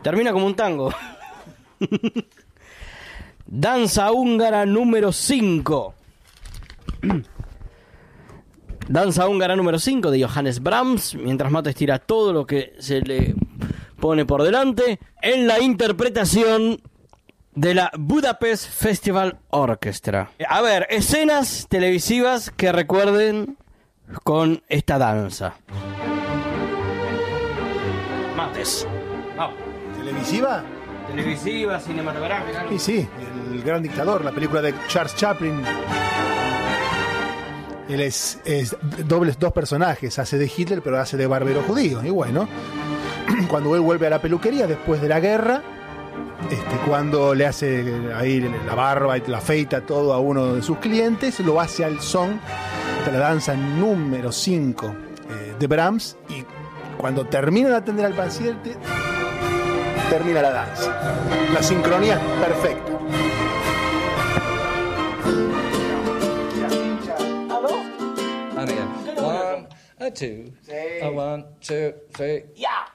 Termina como un tango. Danza húngara número 5. Danza húngara número 5 de Johannes Brahms. Mientras Mates tira todo lo que se le pone por delante. En la interpretación de la Budapest Festival Orchestra. A ver, escenas televisivas que recuerden con esta danza. Mates. Oh. ¿Televisiva? Televisiva, cinematográfica. Y sí, El Gran Dictador, la película de Charles Chaplin. Él es dos personajes, hace de Hitler pero hace de barbero judío. Y bueno, cuando él vuelve a la peluquería después de la guerra, cuando le hace ahí la barba y la afeita todo a uno de sus clientes, lo hace al son de la danza número 5 de Brahms, y cuando termina de atender al paciente, termina la danza. La sincronía es perfecta. And again. 1, 2, 1, 2, 3. Yeah.